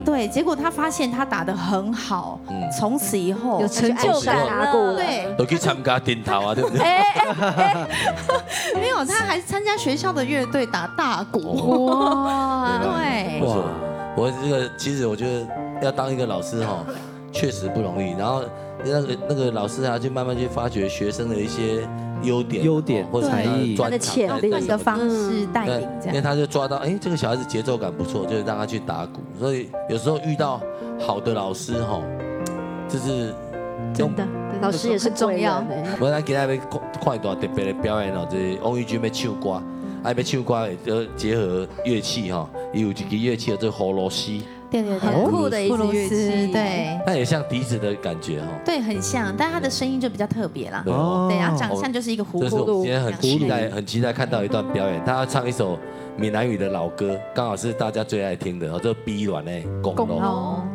对，结果他发现他打得很好，从此以后有成就感打鼓， 对， 都去参加顶头啊，对不对？ 没有，他还参加学校的乐队打大鼓。 哇， 对， 不错，我这个其实我觉得要当一个老师哈，确实不容易。然后那个老师啊，就慢慢去发掘学生的一些优点或才艺专他的潜长， 力换个方式带领这样。 因为他就抓到，哎，这个小孩子节奏感不错，就是让他去打鼓。所以有时候遇到好的老师哈，就是真的，老师也是重要。 我咱今天要看一段特别的表演哦，就是王玉君要唱歌，要唱歌就结合乐器哈，也有一个乐器叫做葫芦丝。 对对很酷的一支乐器， 对， 那也像笛子的感觉哈。 对，很像，但他的声音就比较特别啦。 哦对，然后长相就是一个葫这是我芦。 们今天很期待看到一段表演，他要唱一首闽南语的老歌，刚好是大家最爱听的，叫做《B 软的公路》。